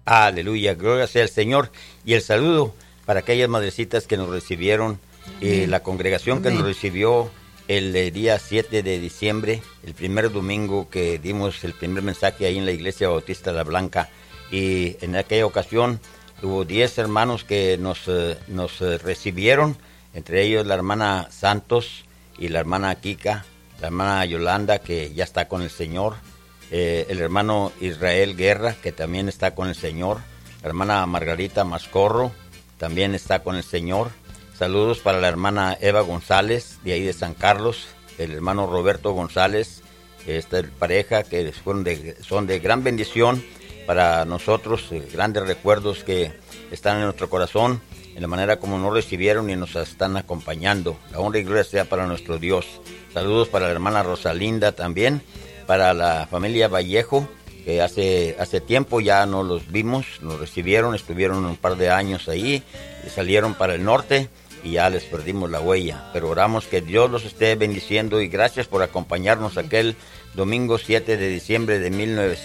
Aleluya, gloria sea al Señor. Y el saludo para aquellas madrecitas que nos recibieron, la congregación que nos recibió el día 7 de diciembre, el primer domingo que dimos el primer mensaje ahí en la Iglesia Bautista La Blanca. Y en aquella ocasión hubo 10 hermanos que nos recibieron, entre ellos la hermana Santos y la hermana Kika, la hermana Yolanda, que ya está con el Señor, el hermano Israel Guerra, que también está con el Señor, la hermana Margarita Mascorro, también está con el Señor. Saludos para la hermana Eva González, de ahí de San Carlos, el hermano Roberto González, esta pareja que son de gran bendición para nosotros, grandes recuerdos que están en nuestro corazón, en la manera como nos recibieron y nos están acompañando. La honra y gloria sea para nuestro Dios. Saludos para la hermana Rosalinda también, para la familia Vallejo, que hace tiempo ya no los vimos, nos recibieron, estuvieron un par de años ahí, salieron para el norte y ya les perdimos la huella. Pero oramos que Dios los esté bendiciendo y gracias por acompañarnos aquel domingo 7 de diciembre de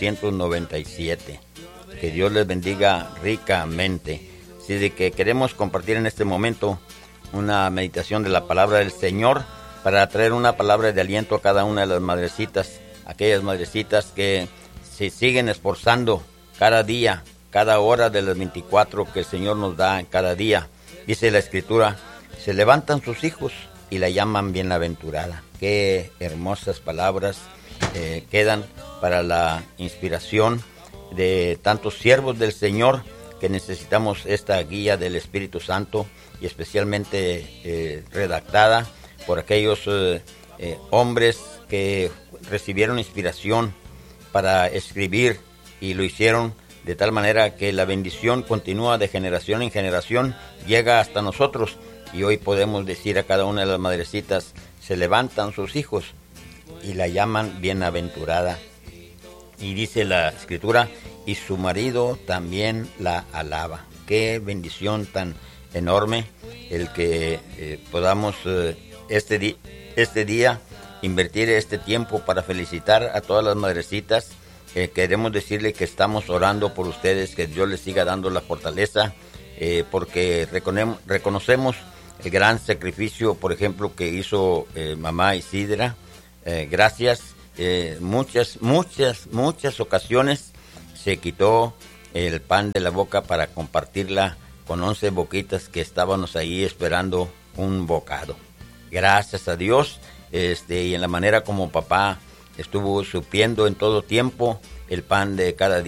1997. Que Dios les bendiga ricamente. Así de que queremos compartir en este momento una meditación de la palabra del Señor para traer una palabra de aliento a cada una de las madrecitas, aquellas madrecitas que se siguen esforzando cada día, cada hora de las 24 que el Señor nos da cada día. Dice la Escritura, se levantan sus hijos y la llaman bienaventurada. Qué hermosas palabras quedan para la inspiración de tantos siervos del Señor que necesitamos esta guía del Espíritu Santo y especialmente redactada por aquellos hombres que recibieron inspiración para escribir y lo hicieron de tal manera que la bendición continúa de generación en generación, llega hasta nosotros y hoy podemos decir a cada una de las madrecitas, se levantan sus hijos y la llaman bienaventurada. Y dice la Escritura, y su marido también la alaba. Qué bendición tan enorme el que podamos este día invertir este tiempo para felicitar a todas las madrecitas. Queremos decirle que estamos orando por ustedes, que Dios les siga dando la fortaleza, porque reconocemos el gran sacrificio, por ejemplo, que hizo mamá Isidra. Gracias. Muchas ocasiones se quitó el pan de la boca para compartirla con 11 boquitas que estábamos ahí esperando un bocado. Gracias a Dios, y en la manera como papá estuvo supliendo en todo tiempo el pan de cada día.